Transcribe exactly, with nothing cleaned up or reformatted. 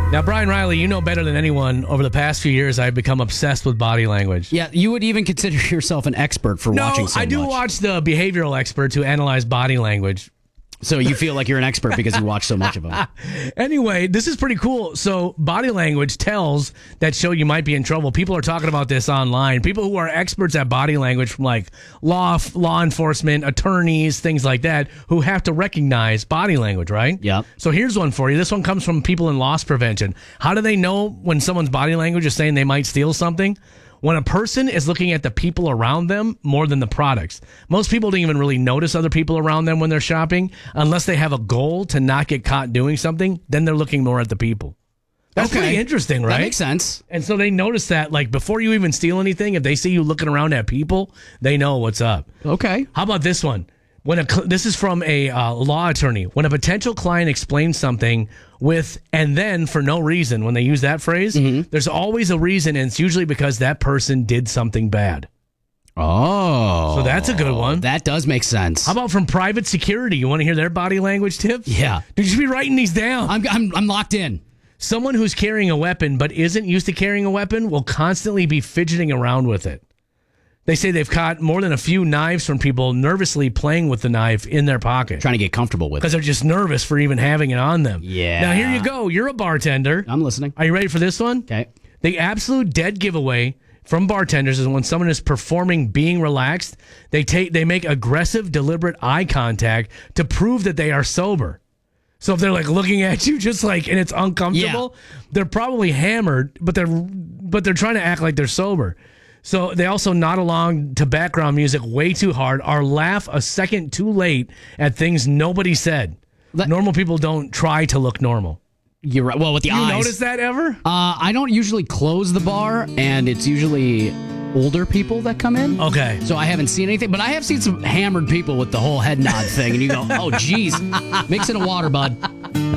Now, Brian Riley, you know better than anyone, over the past few years, I've become obsessed with body language. Yeah, you would even consider yourself an expert for no, watching so I do much. watch the behavioral experts who analyze body language. So you feel like you're an expert because you watch so much of them. Anyway, this is pretty cool. So body language tells that show you might be in trouble. People are talking about this online. People who are experts at body language from like law, law enforcement, attorneys, things like that, who have to recognize body language, right? Yep. So here's one for you. This one comes from people in loss prevention. How do they know when someone's body language is saying they might steal something? When a person is looking at the people around them more than the products. Most people don't even really notice other people around them when they're shopping unless they have a goal to not get caught doing something. Then they're looking more at the people. That's Okay. pretty interesting, right? That makes sense. And so they notice that, like, before you even steal anything, if they see you looking around at people, they know what's up. Okay. How about this one? When a cl- this is from a uh, law attorney. When a potential client explains something with "and then" for no reason, when they use that phrase, Mm-hmm. there's always a reason, and it's usually because that person did something bad. Oh. So that's a good one. That does make sense. How about from private security? You want to hear their body language tips? Yeah. Dude, you should be writing these down. I'm, I'm, I'm locked in. Someone who's carrying a weapon but isn't used to carrying a weapon will constantly be fidgeting around with it. They say they've caught more than a few knives from people nervously playing with the knife in their pocket. Trying to get comfortable with Because it. they're just nervous for even having it on them. Yeah. Now, here you go. You're a bartender. I'm listening. Are you ready for this one? Okay. The absolute dead giveaway from bartenders is when someone is performing being relaxed, they take they make aggressive, deliberate eye contact to prove that they are sober. So if they're like looking at you just like and it's uncomfortable, they're probably hammered, but they're but they're trying to act like they're sober. So they also nod along to background music way too hard or laugh a second too late at things nobody said. Let- Normal people don't try to look normal. You're right. Well, with the You eyes. notice that ever? Uh, I don't usually close the bar, and it's usually older people that come in. Okay. So I haven't seen anything, but I have seen some hammered people with the whole head nod thing, and you go, oh, geez. Mix in a water, bud.